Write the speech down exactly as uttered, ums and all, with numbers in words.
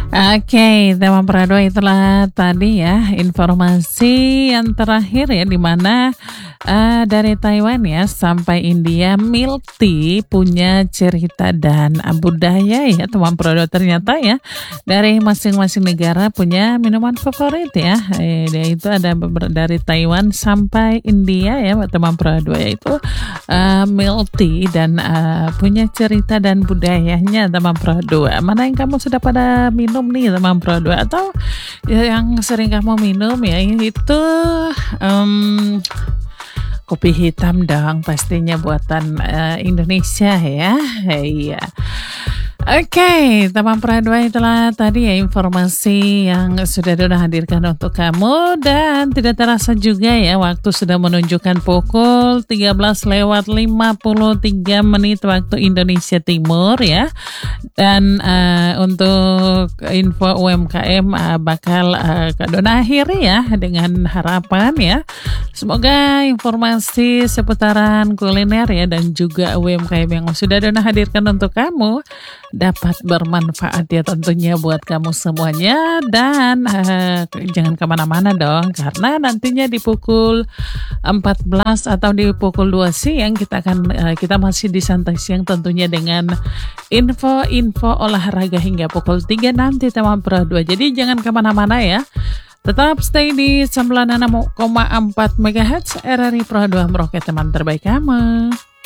Oke, tema Prado itulah tadi ya informasi yang terakhir ya di mana eh, dari Taiwan ya sampai India milk tea punya cerita dan eh, budaya ya teman Prado ternyata ya dari masing-masing negara punya minuman favorit ya. Eh, dia itu ada beber- dari Taiwan sampai India ya teman Prado yaitu eh, milk tea dan eh, punya cerita dan budayanya teman Prado. Mana yang kamu sudah pada minum nih teman Prado atau yang sering kamu minum ya itu em, kopi hitam dong pastinya buatan eh, Indonesia ya. Iya. Oke, teman Prado itulah tadi ya informasi yang sudah Dona hadirkan untuk kamu dan tidak terasa juga ya waktu sudah menunjukkan pukul tiga belas lewat lima puluh tiga menit waktu Indonesia Timur ya. Dan eh, untuk info U M K M eh, bakal eh, Kak Dona akhiri ya dengan harapan ya. Semoga informasi seputaran kuliner ya dan juga U M K M yang sudah Dona hadirkan untuk kamu dapat bermanfaat ya tentunya buat kamu semuanya dan uh, jangan kemana-mana dong karena nantinya di pukul empat belas atau di pukul dua siang kita akan uh, kita masih di santai siang tentunya dengan info-info olahraga hingga pukul tiga nanti teman Prado. Jadi jangan kemana-mana ya. Tetap stay di sembilan puluh enam koma empat megahertz R R I Pro dua Merauke teman terbaik kamu.